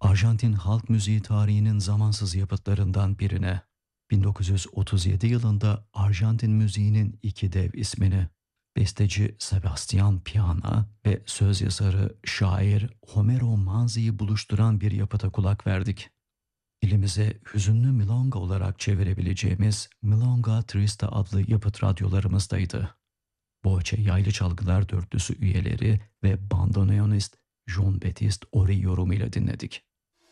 Arjantin halk müziği tarihinin zamansız yapıtlarından birine, 1937 yılında Arjantin müziğinin iki dev ismini, besteci Sebastian Piana ve söz yazarı şair Homero Manzi'yi buluşturan bir yapıta kulak verdik. Dilimize hüzünlü milonga olarak çevirebileceğimiz Milonga Triste adlı yapıt radyolarımızdaydı. Boğaça Yaylı Çalgılar Dörtlüsü üyeleri ve bandoneonist Jean-Baptiste Ori yorumuyla dinledik.